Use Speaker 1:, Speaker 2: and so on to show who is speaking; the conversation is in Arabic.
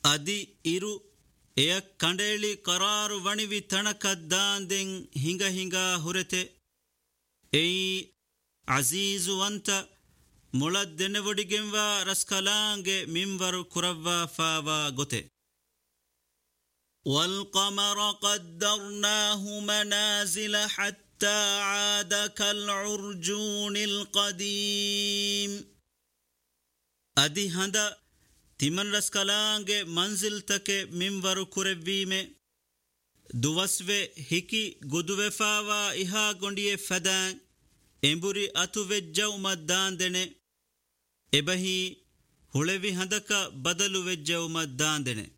Speaker 1: ಅದಿ ಇರು ಎಯ ಕಂಡೇಳಿ ಕರಾರು ವಣಿವಿ ತಣಕದ್ದಾಂದೆಂ ಹಿಂಗ ಹಿಂಗ ಹುರೆತೆ ಏಯ್ ಅಜೀಜು ಅಂತ ಮುಳದ್ದೆನೆವಡಿಗೆಂವ ರಸ್ಕಲಾಂಗೆ ಮಿಂವರು ಕುರವ್ವ ಫಾವ ಗೊತೆ والقمر قدرناه منازل حتى عاد كالعرجون القديم أدي هندا تمن رسكلانge منزل تك منور كربيمه دوسوه هكي گدوه فاوا إها گونډيه فدان ಎಂಬುರಿ ಅತುವೆಜ್ಜೌ ಮದ್ದಾಂದೆನೆ ಎಬಹಿ ಹುಳೆವಿ ಹಂದಕ ಬದಲು ವೆಜ್ಜೌ ಮದ್ದಾಂದೆನೆ